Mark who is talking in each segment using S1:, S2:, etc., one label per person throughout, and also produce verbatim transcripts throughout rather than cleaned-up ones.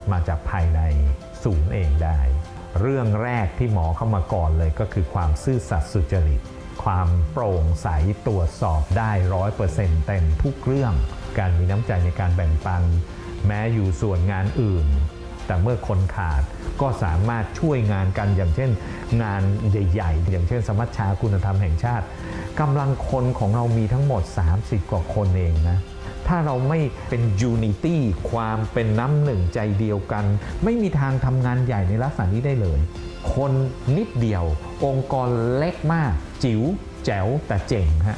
S1: มาจากภายในศูนย์เองได้เรื่องแรกที่หมอเข้ามาก่อนเลยก็คือความซื่อสัตย์สุจริตความโปร่งใสตรวจสอบได้ร้อยเปอร์เซ็นต์เต็มทุกเรื่องการมีน้ำใจในการแบ่งปันแม้อยู่ส่วนงานอื่นแต่เมื่อคนขาดก็สามารถช่วยงานกันอย่างเช่นงานใหญ่ๆอย่างเช่นสมัชชาคุณธรรมแห่งชาติกำลังคนของเรามีทั้งหมดสามสิบกว่าคนเองนะถ้าเราไม่เป็นยูนิตี้ความเป็นน้ำหนึ่งใจเดียวกันไม่มีทางทำงานใหญ่ในลักษณะนี้ได้เลยคนนิดเดียวองค์กรเล็กมากจิ๋วแจ๋วแต่เจ๋งฮะ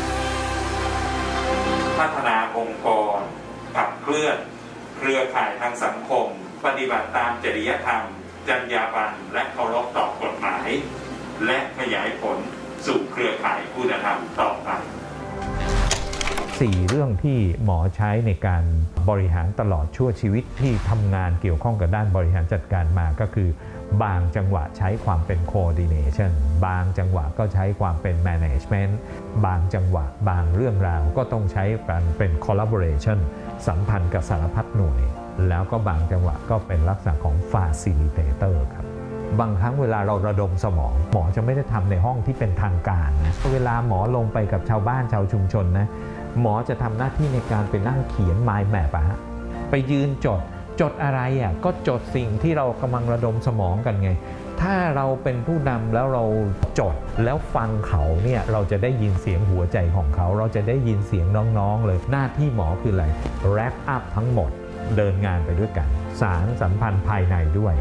S2: พัฒนาองค์กรขับเคลื่อนเครือข่ายทางสังคมปฏิบัติตามจริยธรรมจรรยาบรรณและเคารพต่อกฎหมายและขยายผลสู่เครือข่ายคุณธรรมต่อไป
S1: สี่เรื่องที่หมอใช้ในการบริหารตลอดชั่วชีวิตที่ทำงานเกี่ยวข้องกับด้านบริหารจัดการมาก็คือบางจังหวะใช้ความเป็น coordination บางจังหวะก็ใช้ความเป็น management บางจังหวะบางเรื่องราวก็ต้องใช้การเป็น collaboration สัมพันธ์กับสารพัดหน่วยแล้วก็บางจังหวะก็เป็นลักษณะของ facilitator ครับบางครั้งเวลาเราระดมสมองหมอจะไม่ได้ทำในห้องที่เป็นทางการนะเวลาหมอลงไปกับชาวบ้านชาวชุมชนนะหมอจะทำหน้าที่ในการไปนั่งเขียน mind map อะฮะไปยืนจดจดอะไรอ่ะก็จดสิ่งที่เรากำลังระดมสมองกันไงถ้าเราเป็นผู้นำแล้วเราจดแล้วฟังเขาเนี่ยเราจะได้ยินเสียงหัวใจของเขาเราจะได้ยินเสียงน้องๆเลยหน้าที่หมอคืออะไร wrap up ทั้งหมดเดินงานไปด้วยกันสารสัมพันธ์ภายในด้วย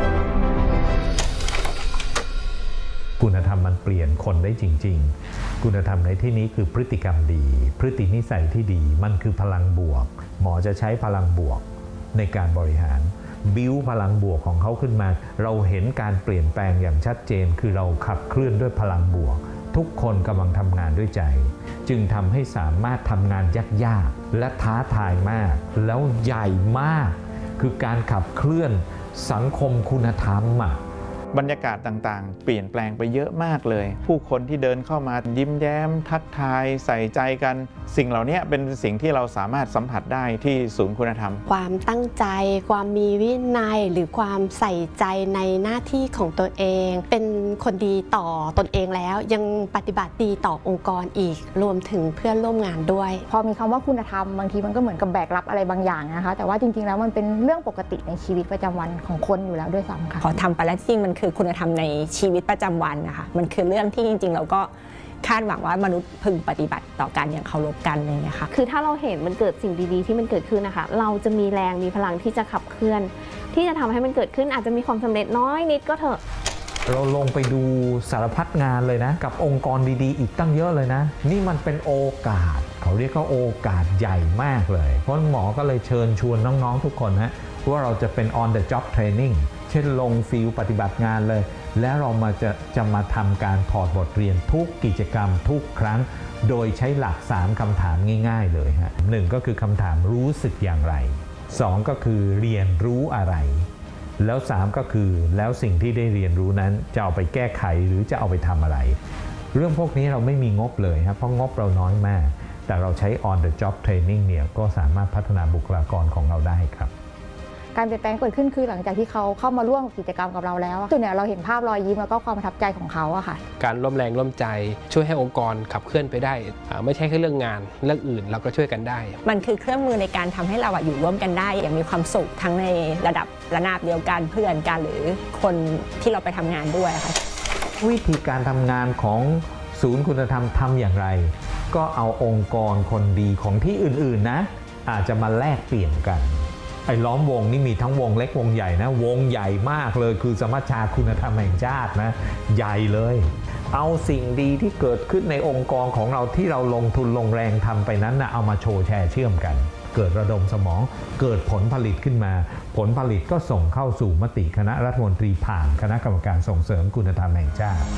S1: คุณธรรมมันเปลี่ยนคนได้จริงๆคุณธรรมในที่นี้คือพฤติกรรมดีพฤตินิสัยที่ดีมันคือพลังบวกหมอจะใช้พลังบวกในการบริหารบิ้วพลังบวกของเขาขึ้นมาเราเห็นการเปลี่ยนแปลงอย่างชัดเจนคือเราขับเคลื่อนด้วยพลังบวกทุกคนกำลังทำงานด้วยใจจึงทำให้สามารถทำงานยากๆและท้าทายมากแล้วใหญ่มากคือการขับเคลื่อนสังคมคุณธรรมอะ
S3: บรรยากาศต่างๆเปลี่ยนแปลงไปเยอะมากเลยผู้คนที่เดินเข้ามายิ้มแย้มทักทายใส่ใจกันสิ่งเหล่านี้เป็นสิ่งที่เราสามารถสัมผัสได้ที่ศูนย์คุณธรรม
S4: ความตั้งใจความมีวินัยหรือความใส่ใจในหน้าที่ของตัวเองเป็นคนดีต่อตนเองแล้วยังปฏิบัติดีต่อองค์กรอีกรวมถึงเพื่อนร่วมงานด้วย
S5: พอมีคำว่าคุณธรรมบางทีมันก็เหมือนกับแบกรับอะไรบางอย่างนะคะแต่ว่าจริงๆแล้วมันเป็นเรื่องปกติในชีวิตประจำวันของคนอยู่แล้วด้วยซ้ำค่ะ
S6: พอทำไปแล้วจริงมันคือคุณธรรมในชีวิตประจำวันนะคะมันคือเรื่องที่จริงๆเราก็คาดหวังว่ามนุษย์พึงปฏิบัติต่อกันอย่างเคารพกันเลยนะคะ
S7: คือถ้าเราเห็นมันเกิดสิ่งดีๆที่มันเกิดขึ้นนะคะเราจะมีแรงมีพลังที่จะขับเคลื่อนที่จะทำให้มันเกิดขึ้นอาจจะมีความสำเร็จน้อยนิดก็เถอะ
S1: เราลงไปดูสารพัดงานเลยนะกับองค์กรดีๆอีกตั้งเยอะเลยนะนี่มันเป็นโอกาสเขาเรียกว่าโอกาสใหญ่มากเลยเพราะหมอก็เลยเชิญชวนน้องๆทุกคนฮะว่าเราจะเป็น on the job training เช่นลงฟิลปฏิบัติงานเลยแล้วเรามาจะจะมาทำการถอดบทเรียนทุกกิจกรรมทุกครั้งโดยใช้หลักสามคำถามง่ายๆเลยฮะหนึ่งก็คือคำถามรู้สึกอย่างไรสองก็คือเรียนรู้อะไรแล้วสามก็คือแล้วสิ่งที่ได้เรียนรู้นั้นจะเอาไปแก้ไขหรือจะเอาไปทำอะไรเรื่องพวกนี้เราไม่มีงบเลยครับเพราะงบเราน้อยมากแต่เราใช้ on the job training เนี่ยก็สามารถพัฒนาบุคลากรของเราได้ครับ
S5: การเปลี่ยนแปลงเกิดขึ้นคือหลังจากที่เขาเข้ามาร่วมกิจกรรมกับเราแล้วส่วนใหญ่เราเห็นภาพรอยยิ้มแล้วก็ความประทับใจของเขาอะค่ะ
S8: การร่วมแรงร่วมใจช่วยให้องค์กรขับเคลื่อนไปได้ไม่ใช่แค่เรื่องงานเรื่องอื่นเราก็ช่วยกันได้
S6: มันคือเครื่องมือในการทำให้เราอยู่ร่วมกันได้อย่างมีความสุขทั้งในระดับระนาบเดียวกันเพื่อนกันหรือคนที่เราไปทำงานด้วยค่ะ
S1: วิธีการทำงานของศูนย์คุณธรรมทำอย่างไรก็เอาองค์กรคนดีของที่อื่นๆนะอาจจะมาแลกเปลี่ยนกันไอ้ล้อมวงนี่มีทั้งวงเล็กวงใหญ่นะวงใหญ่มากเลยคือสมัชชาคุณธรรมแห่งชาตินะใหญ่เลยเอาสิ่งดีที่เกิดขึ้นในองค์กรของเราที่เราลงทุนลงแรงทำไปนั้นนะเอามาโชว์แชร์เชื่อมกันเกิดระดมสมองเกิดผลผลิตขึ้นมาผลผลิตก็ส่งเข้าสู่มติคณะรัฐมนตรีผ่านคณะกรรมการส่งเสริมคุณธรรมแห่งชาติ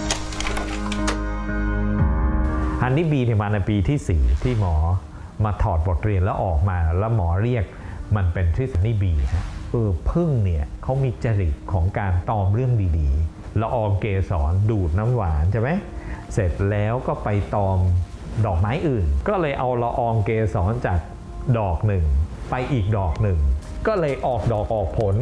S1: ฮันนี่บีมาในปีที่สี่ที่หมอมาถอดบทเรียนแล้วออกมาแล้วหมอเรียกมันเป็นทฤษฎีบีฮะเออพึ่งเนี่ยเขามีจริตของการตอมเรื่องดีๆละอองเกสรดูดน้ำหวานใช่ไหมเสร็จแล้วก็ไปตอมดอกไม้อื่นก็เลยเอาละอองเกสรจากดอกหนึ่งไปอีกดอกหนึ่งก็เลยออกดอกออกผล